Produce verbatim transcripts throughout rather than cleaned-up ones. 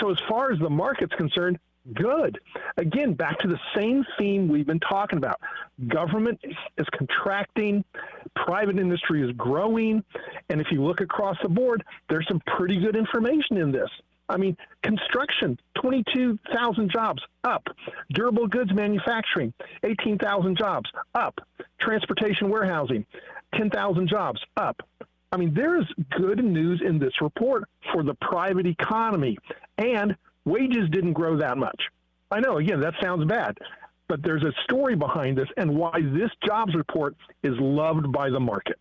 So as far as the market's concerned, good. Again, back to the same theme we've been talking about. Government is contracting, private industry is growing, and if you look across the board, there's some pretty good information in this. I mean, construction, twenty-two thousand jobs, up. Durable goods manufacturing, eighteen thousand jobs, up. Transportation warehousing, ten thousand jobs, up. I mean, there's good news in this report for the private economy, and wages didn't grow that much. I know, again, that sounds bad, but there's a story behind this and why this jobs report is loved by the market.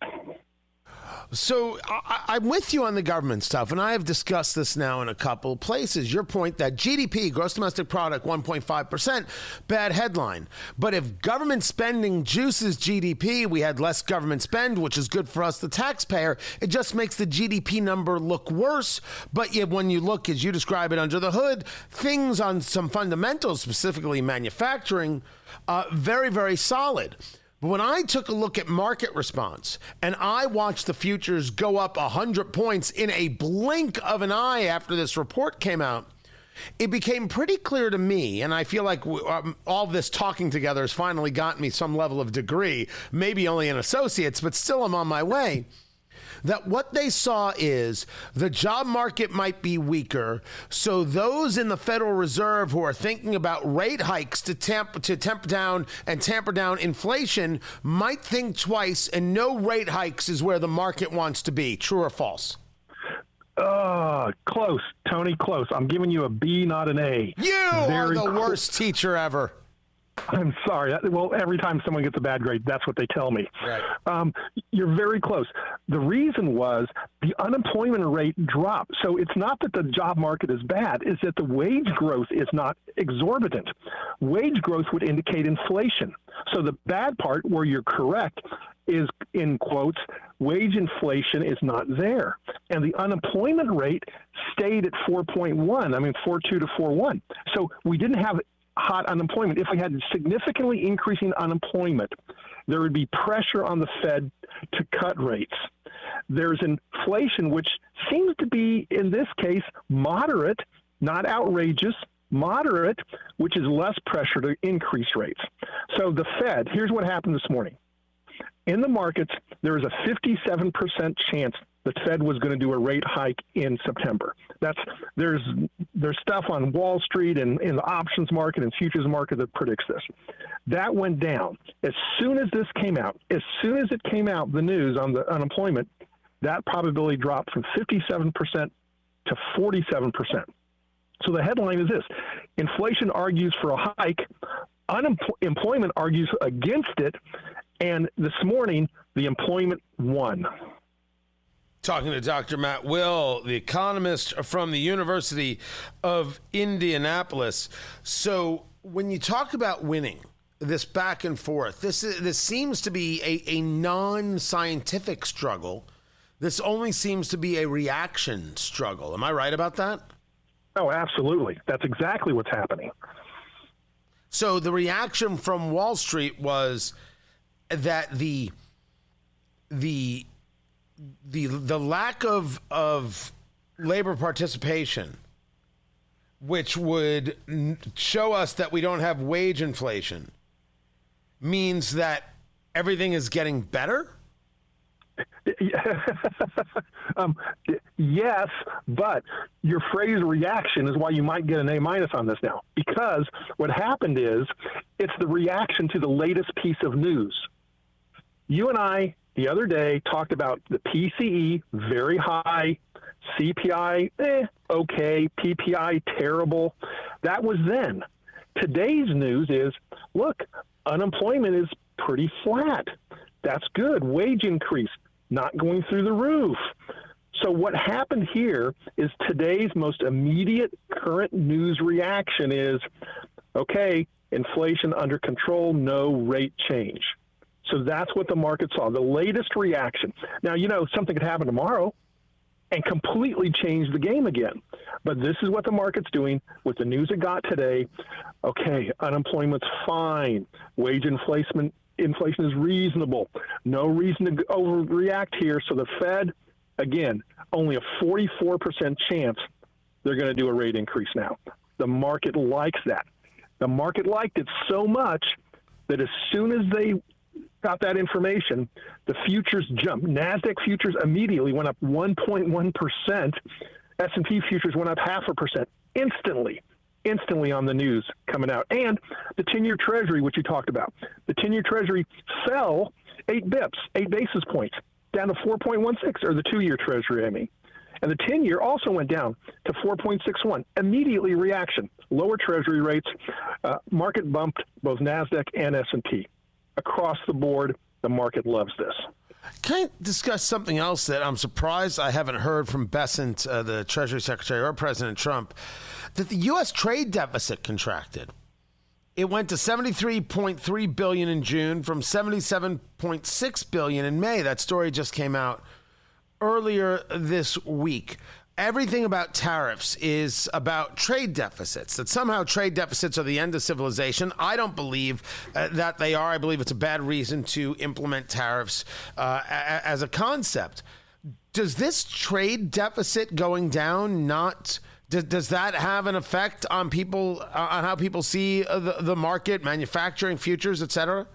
So I, I'm with you on the government stuff, and I have discussed this now in a couple of places. Your point that G D P, gross domestic product, one point five percent, bad headline. But if government spending juices G D P, we had less government spend, which is good for us, the taxpayer. It just makes the G D P number look worse. But yet when you look, as you describe it, under the hood, things on some fundamentals, specifically manufacturing, uh, very, very solid. But when I took a look at market response and I watched the futures go up one hundred points in a blink of an eye after this report came out, it became pretty clear to me, and I feel like um, all this talking together has finally gotten me some level of degree, maybe only an associate's, but still I'm on my way, that what they saw is the job market might be weaker, so those in the Federal Reserve who are thinking about rate hikes to tamp to temper down and tamper down inflation might think twice, and no rate hikes is where the market wants to be. True or false? Uh, close, Tony, close. I'm giving you a B, not an A. You Very are the close. worst teacher ever. I'm sorry. Well, every time someone gets a bad grade, that's what they tell me. Right. Um, you're very close. The reason was the unemployment rate dropped. So it's not that the job market is bad, it's that the wage growth is not exorbitant. Wage growth would indicate inflation. So the bad part, where you're correct, is, in quotes, wage inflation is not there. And the unemployment rate stayed at four point one. I mean, four point two to four point one. So we didn't have hot unemployment. If we had significantly increasing unemployment, there would be pressure on the Fed to cut rates. There's inflation, which seems to be, in this case, moderate, not outrageous, moderate, which is less pressure to increase rates. So the Fed, here's what happened this morning. In the markets, there is a fifty-seven percent chance the Fed was going to do a rate hike in September. That's there's there's stuff on Wall Street and in the options market and futures market that predicts this. That went down. As soon as this came out, as soon as it came out, the news on the unemployment, that probability dropped from fifty-seven percent to forty-seven percent. So the headline is this: inflation argues for a hike, unemployment argues against it, and this morning the employment won. Talking to Doctor Matt Will, the economist from the University of Indianapolis. So when you talk about winning, this back and forth, this is, this seems to be a, a non-scientific struggle. This only seems to be a reaction struggle. Am I right about that? Oh, absolutely. That's exactly what's happening. So the reaction from Wall Street was that the the the the lack of of labor participation, which would show us that we don't have wage inflation, means that everything is getting better? um, yes, but your phrase reaction is why you might get an A minus on this now, because what happened is it's the reaction to the latest piece of news. You and I the other day talked about the P C E, very high, C P I, eh, okay, P P I, terrible. That was then. Today's news is, look, unemployment is pretty flat. That's good. Wage increase, not going through the roof. So what happened here is today's most immediate current news reaction is, okay, inflation under control, no rate change. So that's what the market saw, the latest reaction. Now, you know, something could happen tomorrow and completely change the game again. But this is what the market's doing with the news it got today. Okay, unemployment's fine. Wage inflation inflation is reasonable. No reason to overreact here. So the Fed, again, only a forty-four percent chance they're going to do a rate increase now. The market likes that. The market liked it so much that as soon as they got that information, the futures jumped. NASDAQ futures immediately went up one point one percent. S and P futures went up half a percent instantly, instantly on the news coming out. And the ten-year Treasury, which you talked about, the ten-year Treasury fell eight bips, eight basis points, down to four point one six, or the two-year Treasury, I mean. And the ten-year also went down to four point six one. Immediately reaction, lower Treasury rates, uh, market bumped both NASDAQ and S and P. Across the board, the market loves this. Can I discuss something else that I'm surprised I haven't heard from Bessent, uh, the Treasury Secretary, or President Trump, that the U S trade deficit contracted. It went to seventy-three point three billion dollars in June from seventy-seven point six billion dollars in May. That story just came out earlier this week. Everything about tariffs is about trade deficits, that somehow trade deficits are the end of civilization. I don't believe uh, that they are. I believe it's a bad reason to implement tariffs uh, a- as a concept. Does this trade deficit going down not... Does, does that have an effect on people, uh, on how people see uh, the, the market, manufacturing, futures, et cetera?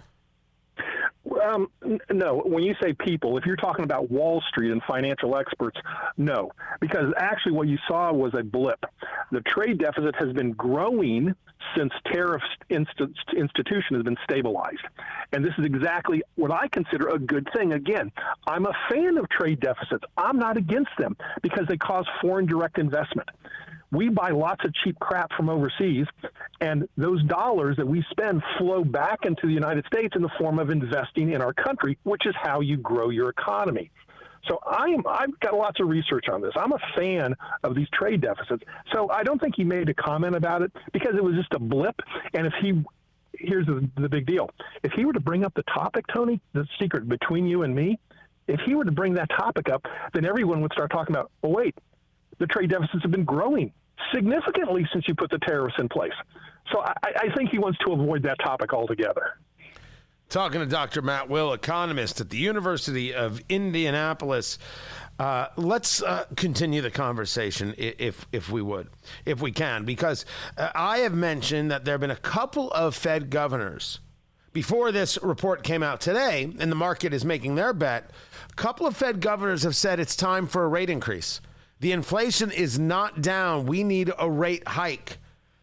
Um, no, when you say people, if you're talking about Wall Street and financial experts, no, because actually what you saw was a blip. The trade deficit has been growing since tariff inst- institution has been stabilized. And this is exactly what I consider a good thing. Again, I'm a fan of trade deficits. I'm not against them because they cause foreign direct investment. We buy lots of cheap crap from overseas, and those dollars that we spend flow back into the United States in the form of investing in our country, which is how you grow your economy. So I am, I've got lots of research on this. I'm a fan of these trade deficits. So I don't think he made a comment about it because it was just a blip. And if he, here's the, the big deal. If he were to bring up the topic, Tony, the secret between you and me, if he were to bring that topic up, then everyone would start talking about, oh, wait, the trade deficits have been growing significantly since you put the tariffs in place. So I, I think he wants to avoid that topic altogether. Talking to Doctor Matt Will, economist at the University of Indianapolis. Uh, let's uh, continue the conversation, if if we would, if we can, because uh, I have mentioned that there have been a couple of Fed governors before this report came out today, and the market is making their bet. A couple of Fed governors have said it's time for a rate increase. The inflation is not down. We need a rate hike.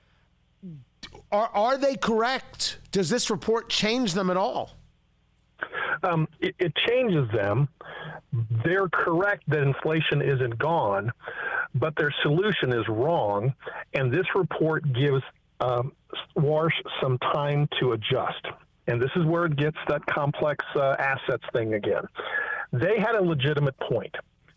Are are they correct? Does this report change them at all? Um, it, it changes them. They're correct that inflation isn't gone, but their solution is wrong. And this report gives um, Warsh some time to adjust. And this is where it gets that complex uh, assets thing again. They had a legitimate point.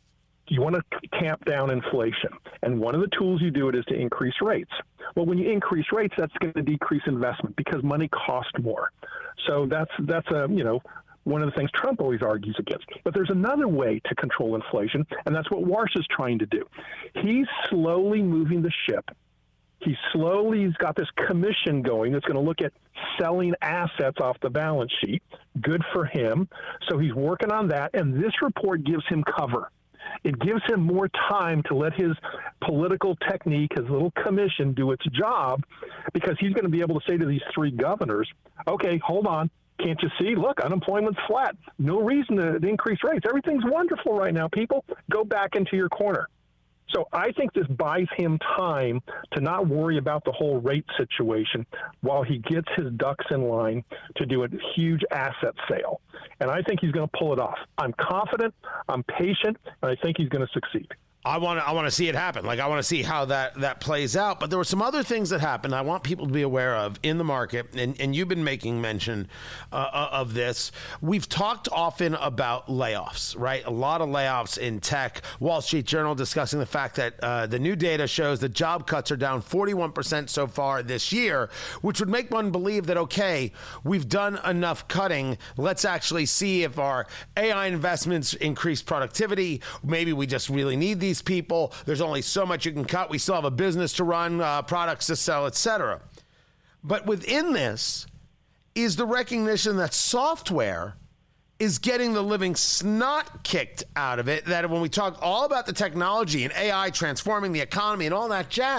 You want to tamp down inflation. And one of the tools you do it is to increase rates. Well, when you increase rates, that's going to decrease investment because money costs more. So that's, that's a, you know, one of the things Trump always argues against. But there's another way to control inflation, and that's what Warsh is trying to do. He's slowly moving the ship. He slowly has got this commission going that's going to look at selling assets off the balance sheet. Good for him. So he's working on that, and this report gives him cover. It gives him more time to let his political technique, his little commission, do its job, because he's going to be able to say to these three governors, okay, hold on. Can't you see? Look, unemployment's flat. No reason to, to increase rates. Everything's wonderful right now, people. Go back into your corner. So I think this buys him time to not worry about the whole rate situation while he gets his ducks in line to do a huge asset sale. And I think he's going to pull it off. I'm confident, I'm patient, and I think he's going to succeed. I want to I want to see it happen. Like, I want to see how that, that plays out. But there were some other things that happened I want people to be aware of in the market, and, and you've been making mention uh, of this. We've talked often about layoffs, right? A lot of layoffs in tech. Wall Street Journal discussing the fact that uh, the new data shows that job cuts are down forty-one percent so far this year, which would make one believe that, okay, we've done enough cutting. Let's actually see if our A I investments increase productivity. Maybe we just really need these people. There's only so much you can cut. We still have a business to run, uh, products to sell, et cetera. But within this is the recognition that software is getting the living snot kicked out of it. That when we talk all about the technology and A I transforming the economy and all that jazz,